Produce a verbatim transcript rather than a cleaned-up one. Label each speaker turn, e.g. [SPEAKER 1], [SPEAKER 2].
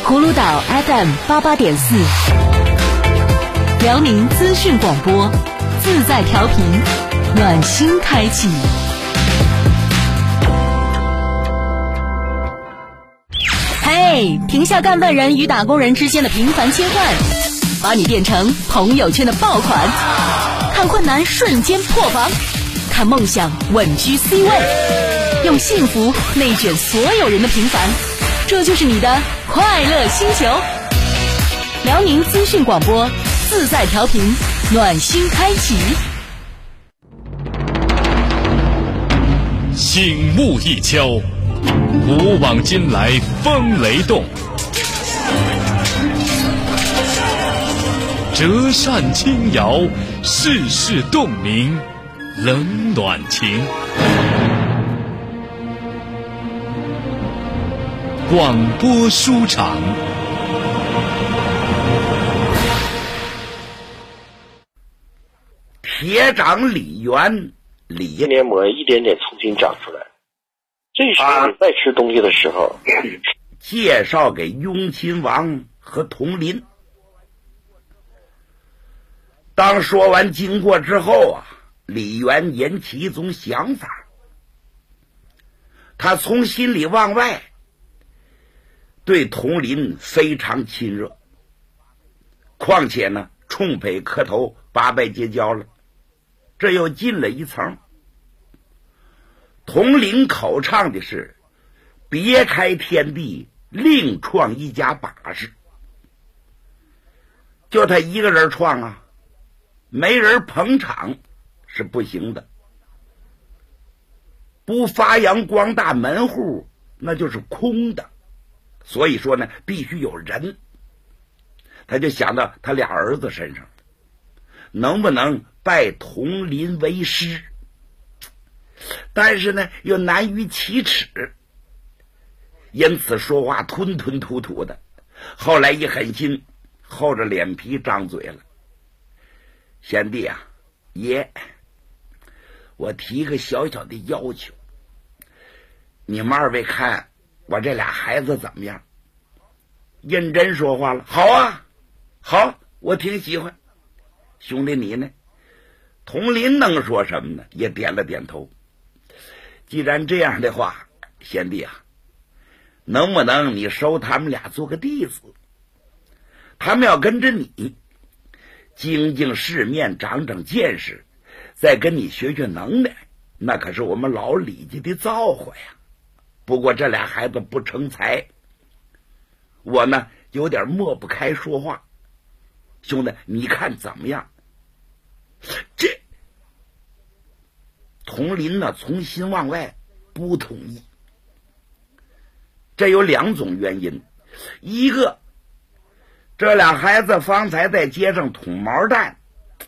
[SPEAKER 1] 葫芦岛 F M 八八点四，辽宁资讯广播，自在调频，暖心开启。嘿，停下干饭人与打工人之间的频繁切换，把你变成朋友圈的爆款，看困难瞬间破防，看梦想稳居 C 位，用幸福内卷所有人的平凡，这就是你的快乐星球。辽宁资讯广播，自在调频，暖心开启。
[SPEAKER 2] 醒目一敲，古往今来风雷动，折扇轻摇，世事洞明冷暖情。广播书场，
[SPEAKER 3] 铁掌李元，李
[SPEAKER 4] 黏膜一点点重新长出来。这时候再吃东西的时候，啊、
[SPEAKER 3] 介绍给雍亲王和佟林。当说完经过之后啊，李元引起一种想法，他从心里往外对佟林非常亲热，况且呢，冲北磕头八拜结交了，这又进了一层。佟林口唱的是别开天地，另创一家把式，就他一个人创啊，没人捧场是不行的，不发扬光大门户那就是空的，所以说呢，必须有人。他就想到他俩儿子身上，能不能拜佟林为师，但是呢又难于启齿，因此说话吞吞吐吐的。后来一狠心，厚着脸皮张嘴了：贤弟啊，爷，我提个小小的要求，你们二位看我这俩孩子怎么样？认真说话了：好啊，好，我挺喜欢。兄弟你呢？佟林能说什么呢？也点了点头。既然这样的话，贤弟啊，能不能你收他们俩做个弟子？他们要跟着你，精进世面，长长见识，再跟你学学能耐，那可是我们老李家的造化呀。不过这俩孩子不成才，我呢有点抹不开说话，兄弟你看怎么样？这佟林呢从心往外不同意，这有两种原因。一个，这俩孩子方才在街上捅毛蛋，